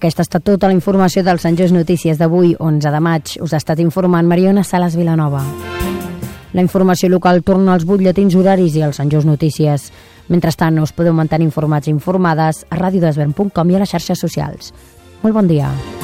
Aquesta ha estat tota la informació del Sant Just Notícies d'avui, 11 de maig. Us ha estat informant Mariona Salas Vilanova. La informació local torna als butlletins horaris i al Sant Just Notícies. Mentrestant, us podeu mantenir informats i informades a radiodesvern.com i a les xarxes socials. Molt bon dia.